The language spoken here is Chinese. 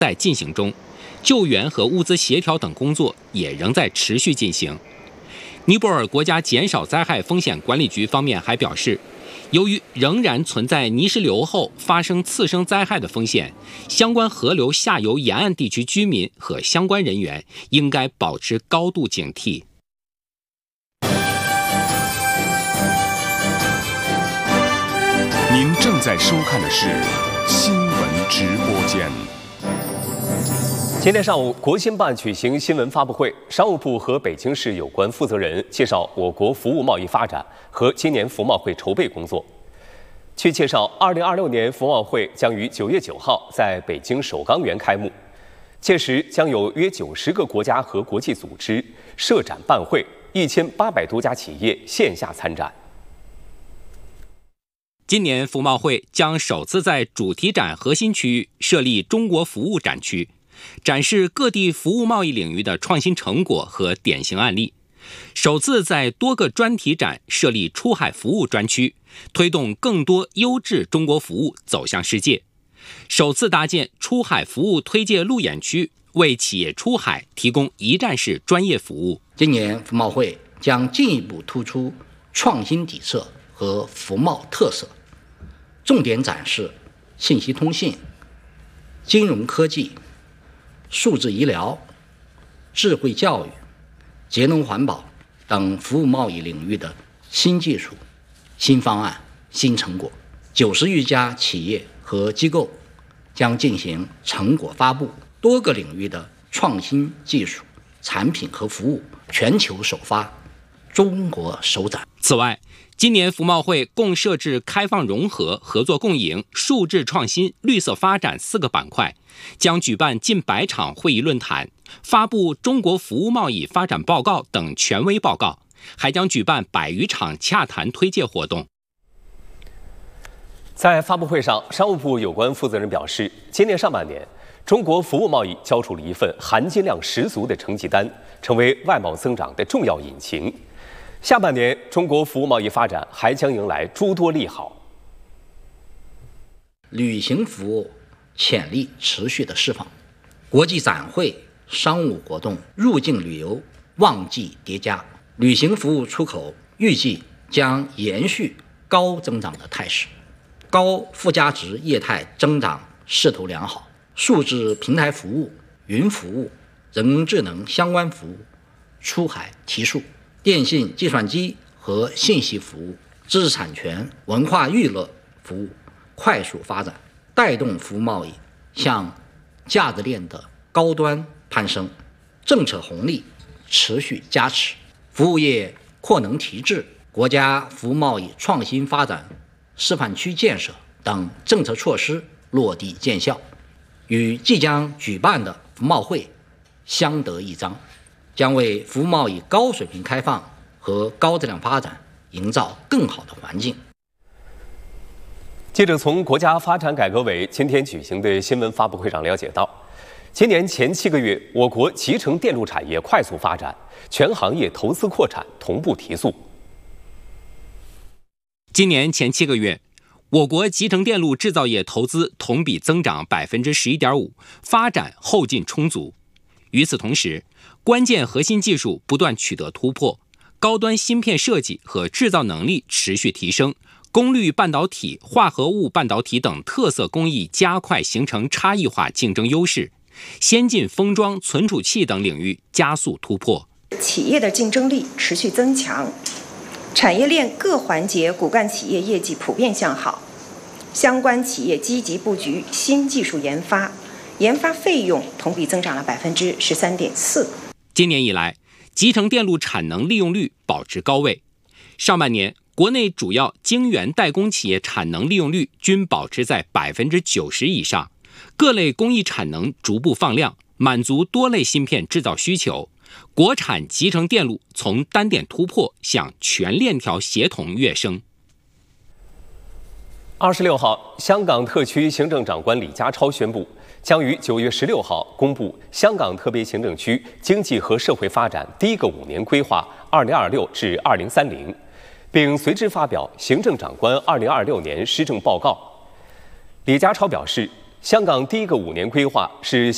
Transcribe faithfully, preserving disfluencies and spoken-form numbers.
在进行中，救援和物资协调等工作也仍在持续进行。尼泊尔国家减少灾害风险管理局方面还表示，由于仍然存在泥石流后发生次生灾害的风险，相关河流下游沿岸地区居民和相关人员应该保持高度警惕。 您正在收看的是新闻直播间。 今天上午，国新办举行新闻发布会，商务部和北京市有关负责人介绍我国服务贸易发展和今年服贸会筹备工作。据介绍，二零二六年服贸会将于九月九号在北京首钢园开幕，届时将有约九十个国家和国际组织设展办会，一千八百多家企业线下参展。 今年服贸会将首次在主题展核心区域设立中国服务展区，展示各地服务贸易领域的创新成果和典型案例，首次在多个专题展设立出海服务专区，推动更多优质中国服务走向世界，首次搭建出海服务推介路演区，为企业出海提供一站式专业服务。 今年服贸会将进一步突出创新底色和服贸特色，重点展示信息通信、金融科技、数字医疗、智慧教育、节能环保等服务贸易领域的新技术、新方案、新成果。九十余家企业和机构将进行成果发布，多个领域的创新技术、产品和服务全球首发，中国首展。 此外，今年服贸会共设置开放融合、合作共赢、数字创新、绿色发展四个板块，将举办近百场会议论坛，发布中国服务贸易发展报告等权威报告，还将举办百余场洽谈推介活动。 在发布会上，商务部有关负责人表示，今年上半年，中国服务贸易交出了一份含金量十足的成绩单，成为外贸增长的重要引擎。下半年，中国服务贸易发展还将迎来诸多利好。 旅行服务潜力持续的释放，国际展会、商务活动、入境旅游旺季叠加，旅行服务出口预计将延续高增长的态势，高附加值业态增长势头良好，数字平台服务、云服务、人工智能相关服务出海提速，电信、计算机和信息服务、知识产权、文化娱乐服务快速发展，带动服务贸易向价值链的高端攀升，政策红利持续加持，服务业扩能提质、国家服务贸易创新发展示范区建设等政策措施落地见效，与即将举办的服贸会相得益彰，将为服务贸易高水平开放和高质量发展营造更好的环境。 记者从国家发展改革委今天举行的新闻发布会上了解到，今年前七个月，我国集成电路产业快速发展，全行业投资扩产同步提速。 今年前七个月，我国集成电路制造业投资同比增长百分之十一点五，发展后劲充足。与此同时，关键核心技术不断取得突破，高端芯片设计和制造能力持续提升，功率半导体、化合物半导体等特色工艺加快形成差异化竞争优势，先进封装、存储器等领域加速突破。 企业的竞争力持续增强，产业链各环节骨干企业业绩普遍向好，相关企业积极布局新技术研发，研发费用同比增长了百分之十三点四。 今年以来，集成电路产能利用率保持高位。上半年，国内主要晶圆代工企业产能利用率均保持在百分之九十以上，各类工艺产能逐步放量，满足多类芯片制造需求。国产集成电路从单点突破向全链条协同跃升。 二十六号，香港特区行政长官李家超宣布，将于九月十六号公布香港特别行政区经济和社会发展第一个五年规划（二零二六至二零三零），并随之发表行政长官二零二六年施政报告。李家超表示，香港第一个五年规划是香